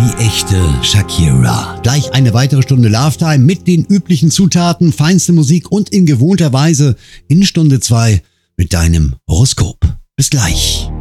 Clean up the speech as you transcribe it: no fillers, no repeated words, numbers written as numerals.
Die echte Shakira. Gleich eine weitere Stunde Love Time mit den üblichen Zutaten, feinste Musik und in gewohnter Weise in Stunde 2 mit deinem Horoskop. Bis gleich.